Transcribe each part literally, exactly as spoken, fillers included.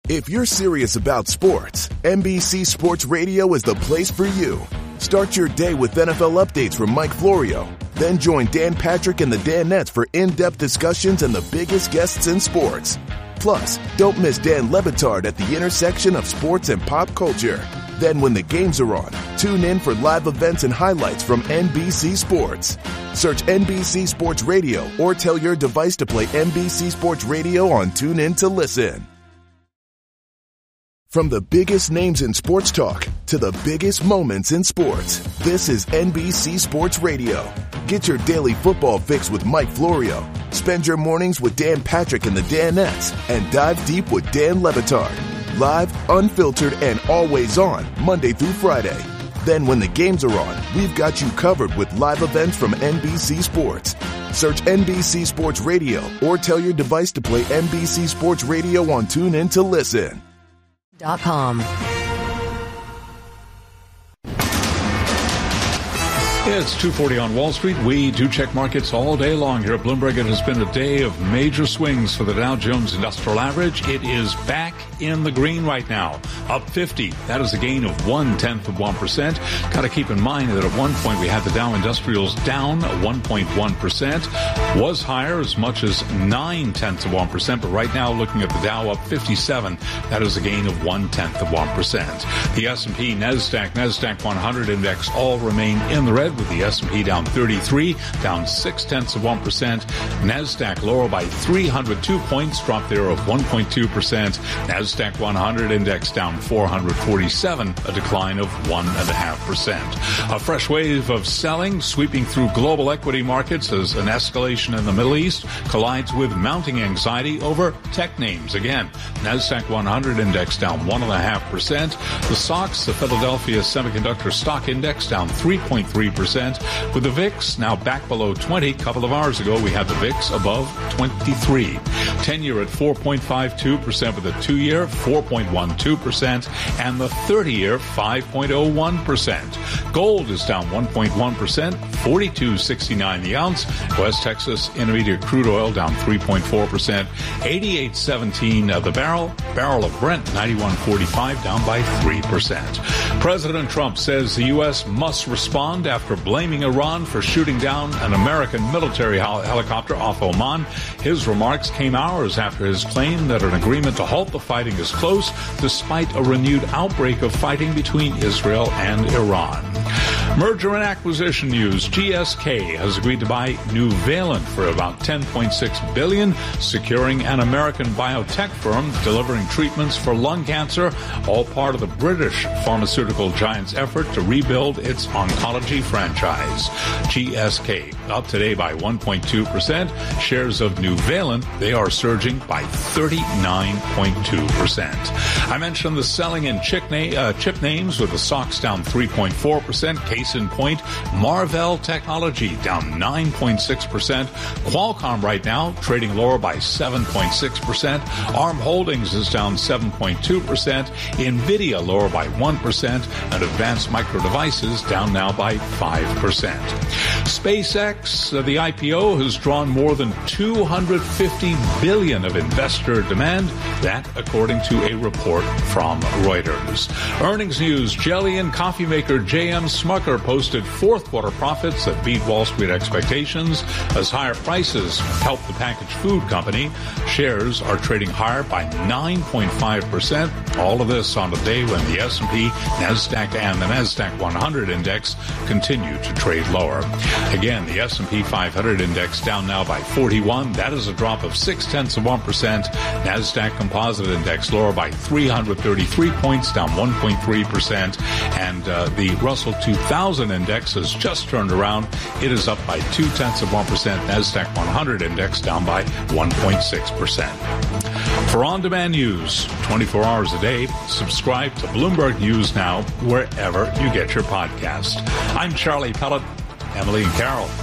If you're serious about sports, N B C Sports Radio is the place for you. Start your day with N F L updates from Mike Florio. Then join Dan Patrick and the Danettes for in-depth discussions and the biggest guests in sports. Plus, don't miss Dan Le Batard at the intersection of sports and pop culture. Then when the games are on, tune in for live events and highlights from N B C Sports. Search N B C Sports Radio or tell your device to play N B C Sports Radio on TuneIn to listen. From the biggest names in sports talk to the biggest moments in sports, this is N B C Sports Radio. Get your daily football fix with Mike Florio. Spend your mornings with Dan Patrick and the Danettes and dive deep with Dan Le Batard. Live, unfiltered, and always on Monday through Friday. Then when the games are on, we've got you covered with live events from N B C Sports. Search N B C Sports Radio or tell your device to play N B C Sports Radio on TuneIn to listen. Dot com. It's two forty on Wall Street. We do check markets all day long here at Bloomberg. It has been a day of major swings for the Dow Jones Industrial Average. It is back in the green right now, up fifty. That is a gain of one-tenth of one percent. Got to keep in mind that at one point we had the Dow Industrials down one point one percent. Was higher as much as nine-tenths of one percent, but right now looking at the Dow up fifty-seven, that is a gain of one-tenth of one percent. The S and P, NASDAQ, NASDAQ one hundred index all remain in the red, with the S and P down thirty-three, down six-tenths of one percent. NASDAQ lower by three hundred two points, drop there of one point two percent. NASDAQ one hundred index down four hundred forty-seven, a decline of one point five percent. A fresh wave of selling sweeping through global equity markets as an escalation in the Middle East collides with mounting anxiety over tech names. Again, NASDAQ one hundred index down one point five percent. The S O X, the Philadelphia Semiconductor Stock Index, down three point three percent. With the V I X now back below twenty. A couple of hours ago, we had the V I X above twenty-three. ten-year at four point five two percent, with the two-year four point one two percent, and the thirty-year five point oh one percent. Gold is down one point one percent, forty-two sixty-nine the ounce. West Texas Intermediate crude oil down three point four percent, eighty-eight seventeen the barrel. Barrel of Brent ninety-one forty-five, down by three percent. President Trump says the U S must respond after blaming Iran for shooting down an American military hel- helicopter off Oman. His remarks came hours after his claim that an agreement to halt the fighting is close, despite a renewed outbreak of fighting between Israel and Iran. Merger and acquisition news. G S K has agreed to buy Nuvalent for about ten point six billion dollars, securing an American biotech firm delivering treatments for lung cancer, all part of the British pharmaceutical giant's effort to rebuild its oncology franchise. G S K up today by one point two percent. Shares of Nuvalent, they are surging by thirty-nine point two percent. I mentioned the selling in chip, na- uh, chip names, with the S O X down three point four percent. Case in point, Marvell Technology down nine point six percent. Qualcomm right now trading lower by seven point six percent. ARM Holdings is down seven point two percent. NVIDIA lower by one percent. And Advanced Micro Devices down now by five percent. SpaceX, uh, the I P O, has drawn more than two hundred fifty billion dollars of investor demand. That, according to a report from Reuters. Earnings news. Jelly and coffee maker J M Smucker posted fourth quarter profits that beat Wall Street expectations as higher prices helped the packaged food company. Shares are trading higher by nine point five percent. All of this on a day when the S and P, NASDAQ, and the NASDAQ one hundred index continue to trade lower. Again, the S and P five hundred index down now by forty-one. That is a drop of six-tenths of one percent. NASDAQ Composite Index lower by three hundred thirty-three points, down one point three percent. And uh, the Russell two thousand index has just turned around. It is up by two-tenths of one percent. NASDAQ one hundred index down by one point six percent. For on-demand news, twenty-four hours a day, subscribe to Bloomberg News Now wherever you get your podcast. I'm Charlie Pellet. Emily and Carol.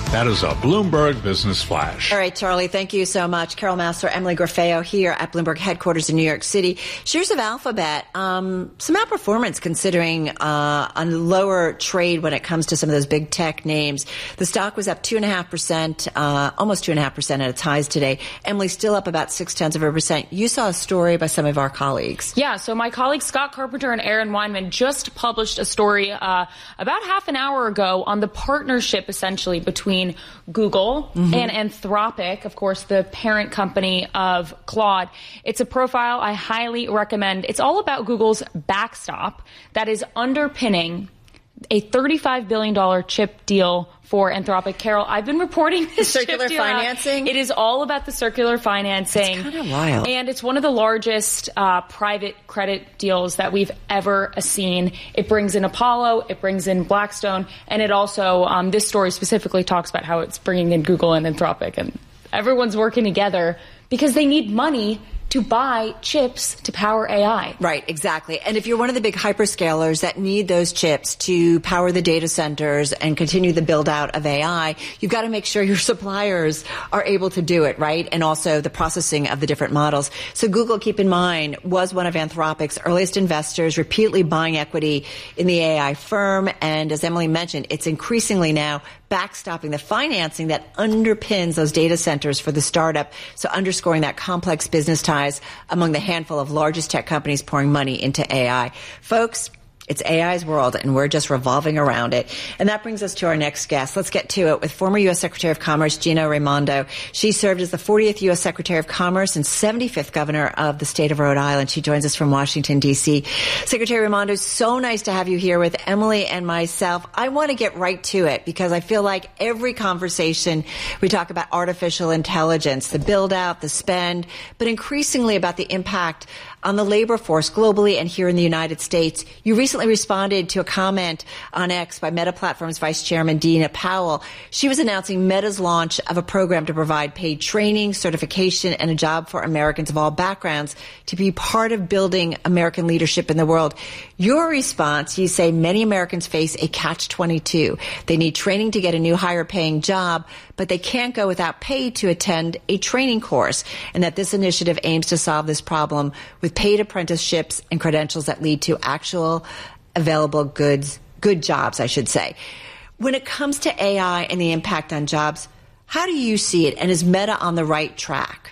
That is a Bloomberg Business Flash. All right, Charlie, thank you so much. Carol Massar, Emily Grafeo here at Bloomberg headquarters in New York City. Shares of Alphabet, um, some outperformance considering uh, a lower trade when it comes to some of those big tech names. The stock was up two point five percent, uh, almost two point five percent at its highs today. Emily, still up about six tenths of a percent. You saw a story by some of our colleagues. Yeah, so my colleagues Scott Carpenter and Aaron Weinman just published a story uh, about half an hour ago on the partnership essentially between Google mm-hmm. and Anthropic, of course, the parent company of Claude. It's a profile I highly recommend. It's all about Google's backstop that is underpinning a thirty-five billion dollars chip deal for Anthropic. Carol, I've been reporting this circular chip deal financing. Out. It is all about the circular financing. It's kind of wild. And it's one of the largest uh, private credit deals that we've ever seen. It brings in Apollo, it brings in Blackstone, and it also, um, this story specifically talks about how it's bringing in Google and Anthropic. And everyone's working together because they need money to buy chips to power A I. Right, exactly. And if you're one of the big hyperscalers that need those chips to power the data centers and continue the build out of A I, you've got to make sure your suppliers are able to do it, right? And also the processing of the different models. So Google, keep in mind, was one of Anthropic's earliest investors, repeatedly buying equity in the A I firm. And as Emily mentioned, it's increasingly now backstopping the financing that underpins those data centers for the startup. So underscoring that complex business ties among the handful of largest tech companies pouring money into A I. Folks, it's A I's world, and we're just revolving around it. And that brings us to our next guest. Let's get to it with former U S Secretary of Commerce Gina Raimondo. She served as the fortieth U S Secretary of Commerce and seventy-fifth Governor of the state of Rhode Island. She joins us from Washington, D C. Secretary Raimondo, so nice to have you here with Emily and myself. I want to get right to it because I feel like every conversation we talk about artificial intelligence, the build out, the spend, but increasingly about the impact on the labor force globally and here in the United States. You recently responded to a comment on X by Meta Platforms Vice Chairman Dina Powell. She was announcing Meta's launch of a program to provide paid training, certification, and a job for Americans of all backgrounds to be part of building American leadership in the world. Your response, you say many Americans face a catch twenty-two. They need training to get a new higher paying job, but they can't go without pay to attend a training course, and that this initiative aims to solve this problem with paid apprenticeships and credentials that lead to actual available goods, good jobs, I should say. When it comes to A I and the impact on jobs, how do you see it, and is Meta on the right track?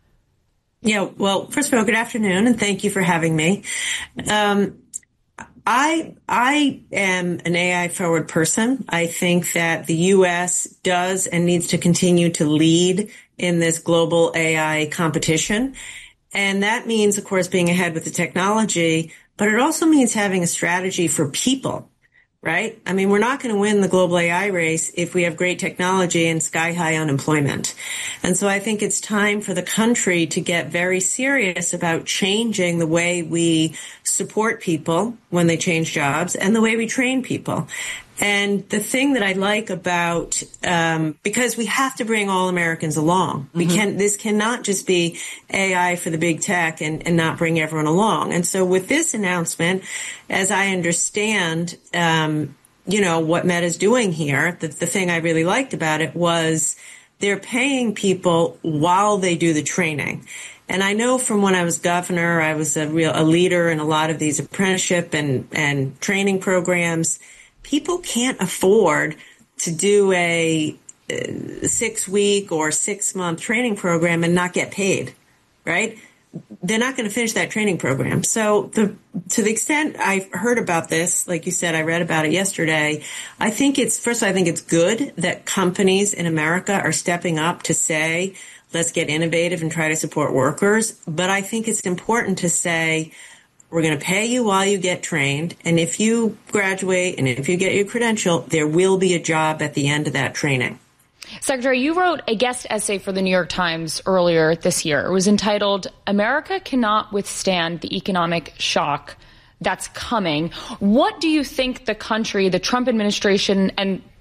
Yeah, well, first of all, good afternoon, and thank you for having me. Um, I I am an A I forward person. I think that the U S does and needs to continue to lead in this global A I competition. And that means, of course, being ahead with the technology, but it also means having a strategy for people, right? I mean, we're not going to win the global A I race if we have great technology and sky-high unemployment. And so I think it's time for the country to get very serious about changing the way we support people when they change jobs and the way we train people. And the thing that I like about, um, because we have to bring all Americans along. Mm-hmm. We can, this cannot just be A I for the big tech and, and not bring everyone along. And so with this announcement, as I understand, um, you know, what Meta's doing here, the, the thing I really liked about it was they're paying people while they do the training. And I know from when I was governor, I was a real, a leader in a lot of these apprenticeship and, and training programs. People can't afford to do a six-week or six-month training program and not get paid, right? They're not going to finish that training program. So the, to the extent I've heard about this, like you said, I read about it yesterday, I think it's, first of all, I think it's good that companies in America are stepping up to say, let's get innovative and try to support workers. But I think it's important to say, we're going to pay you while you get trained, and if you graduate and if you get your credential, there will be a job at the end of that training. Secretary, you wrote a guest essay for the New York Times earlier this year. It was entitled, "America Cannot Withstand the Economic Shock That's Coming." What do you think the country, the Trump administration, and